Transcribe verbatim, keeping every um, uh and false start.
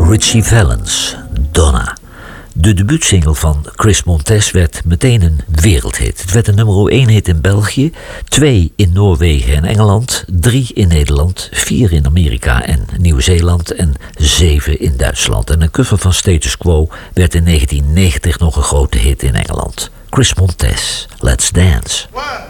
Richie Valens, Donna. De debuutsingle van Chris Montez werd meteen een wereldhit. Het werd een nummer één hit in België, twee in Noorwegen en Engeland, drie in Nederland, vier in Amerika en Nieuw-Zeeland en zeven in Duitsland. En een cover van Status Quo werd in negentien negentig nog een grote hit in Engeland. Chris Montez, Let's Dance. One.